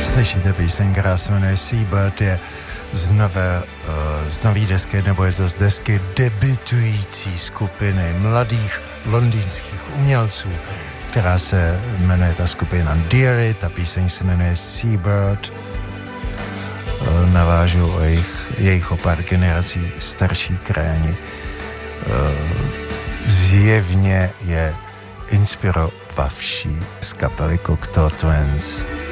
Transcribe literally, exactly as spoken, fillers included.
Slyšíte píseň, která se jmenuje Seabird, je z nové, z nový desky, nebo je to z desky debitující skupiny mladých londýnských umělců, která se jmenuje ta skupina Deary, ta píseň se jmenuje Seabird. Navážu o jejich, jejich o pár generací starší krajani. Zjevně je inspirovavší z kapely Cocteau Twins.